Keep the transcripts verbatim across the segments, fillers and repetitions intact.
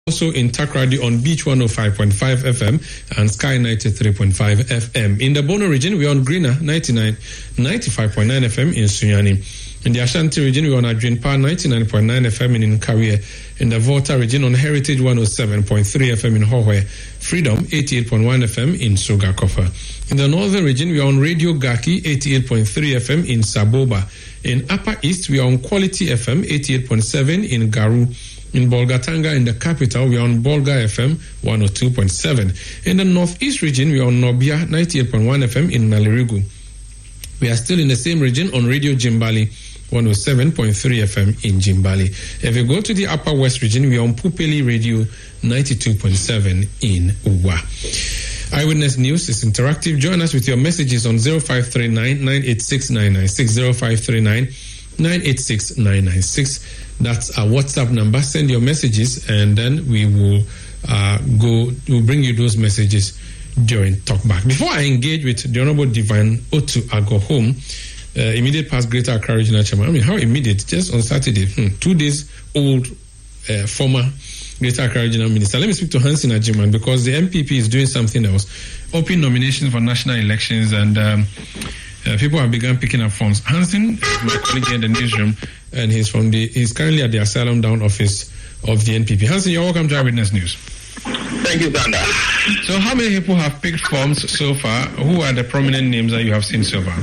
Also in Takoradi on Beach one oh five point five F M and Sky ninety-three point five F M. In the Bono region, we're on Greener ninety-nine, ninety-five point nine F M in Sunyani. In the Ashanti region, we're on Adwinpa ninety-nine point nine F M in Nkawie. In the Volta region, on Heritage one oh seven point three F M in Hohwe. Freedom eighty-eight point one F M in Sogakofa. In the Northern region, we're on Radio Gaki eighty-eight point three F M in Saboba. In Upper East, we are on Quality F M eighty-eight point seven in Garu. In Bolgatanga, in the capital, we are on Bolga F M one oh two point seven. In the Northeast region, we are on Nobia ninety-eight point one F M in Nalirigu. We are still in the same region on Radio Jimbali one oh seven point three F M in Jimbali. If we go to the Upper West region, we are on Pupeli Radio ninety-two point seven in Uwa. Eyewitness News is interactive. Join us with your messages on zero five three nine, nine eight six, nine nine six, zero five three nine, nine eight six, nine nine six. That's our WhatsApp number. Send your messages and then we will uh, go, we'll bring you those messages during Talkback. Before I engage with the Honorable Divine Otu Agohom, uh, immediate past Greater Accra Regional Chairman. I mean, how immediate? Just on Saturday, hmm, two days old uh, former Greater Accra Regional Minister. Let me speak to Hansen Ajiman because the M P P is doing something else. Open nominations for national elections and um, uh, people have begun picking up forms. Hansen is my colleague here in the newsroom and he's from the he's currently at the Asylum Down office of the N P P. Hansen, you're welcome to Eyewitness News. Thank you, Sander. So how many people have picked forms so far? Who are the prominent names that you have seen so far?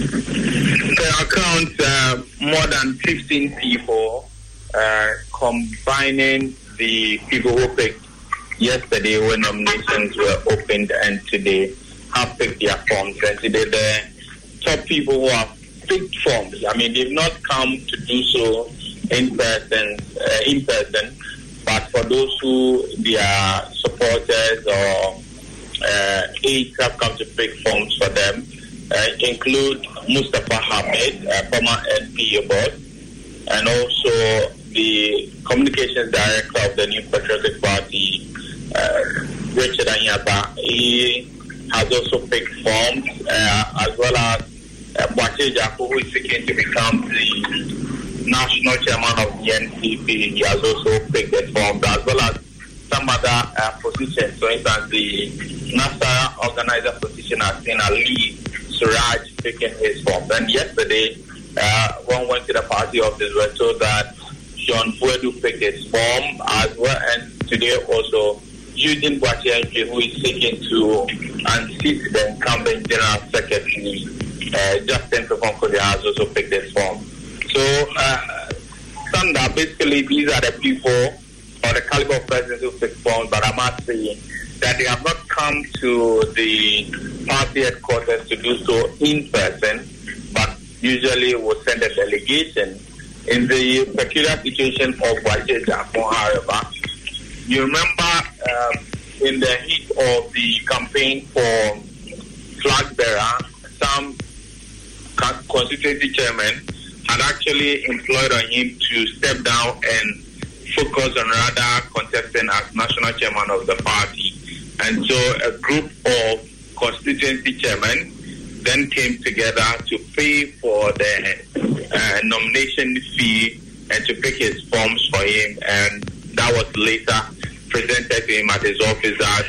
I count uh, more than fifteen people, uh, combining the people who picked yesterday when nominations were opened and today have picked their forms. And today the top people who have picked forms, I mean, they've not come to do so in person, uh, in person, but for those who their supporters or uh, aides have come to pick forms for them, uh, include Mustafa Hamid, uh, former N P board, and also the communications director of the New Patriotic Party, uh, Richard Anyaba. He has also picked forms, uh, as well as uh, Boakye Jaku, who is seeking to become the national chairman of the N P P. He has also picked the forms, as well as some other uh, positions. For instance, the NASA organizer position has seen Ali Suraj picking his forms. And yesterday, uh, one went to the party office, were told that John Fuedu picked his form as well, and today also Eugene Boakye, who is seeking to unseat the incumbent General Secretary, uh, Justin Fefonkolia, has also picked his form. So, uh, Sanda, basically, these are the people or the caliber of presidents who picked forms, but I must say that they have not come to the party headquarters to do so in person, but usually will send a delegation. In the peculiar situation of Boakye Jaku, however, you remember um, in the heat of the campaign for flag bearer, some constituency chairman had actually employed on him to step down and focus on rather contesting as national chairman of the party. And so a group of constituency chairmen then came together to pay for the uh, nomination fee and to pick his forms for him, and that was later presented to him at his office at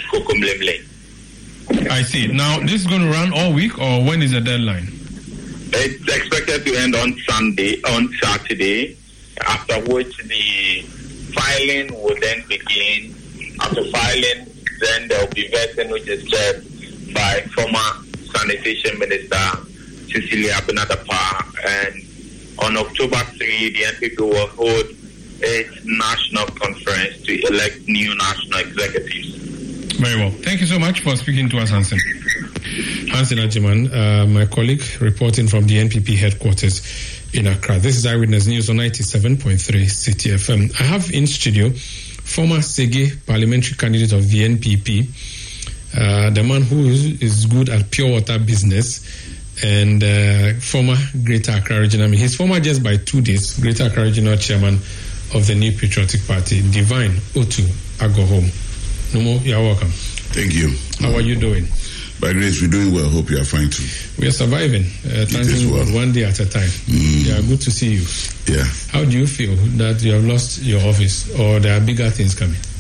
Kokomlemle. I see. Now, this is going to run all week, or when is the deadline? It's expected to end on Sunday, on Saturday, after which the filing will then begin. After filing, then there will be vetting, which is chaired by former Sanitation Minister Cecilia Benadapa, and on October third, the N P P will hold its national conference to elect new national executives. Very well. Thank you so much for speaking to us, Hansen. Hansen Ajiman, uh, my colleague, reporting from the N P P headquarters in Accra. This is Eyewitness News on ninety-seven point three City F M. I have in studio former Sege parliamentary candidate of the N P P, uh, the man who is, is good at pure water business, and uh, former Greater Accra Regional, I mean, he's former just by two days, Greater Accra Regional Chairman of the New Patriotic Party, Divine Otu Agohom. Numo, you are welcome. Thank you. How are you doing? By grace, we're doing well. Hope you are fine too. We are surviving, uh, thanking well. God, one day at a time. Mm. Yeah, good to see you. Yeah. How do you feel that you have lost your office, or there are bigger things coming?